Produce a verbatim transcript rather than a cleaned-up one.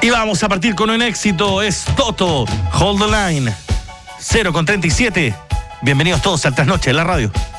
Y vamos a partir con un éxito. Es Toto, Hold the Line. cero con treinta y siete. Bienvenidos todos al Trasnoche de la Radio.